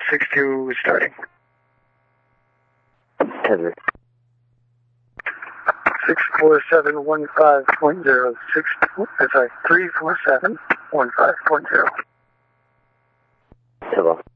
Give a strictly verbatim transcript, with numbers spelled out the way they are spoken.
six two starting. Henry. six four seven one five point zero. Six, sorry, three four seven one five point zero. Hello.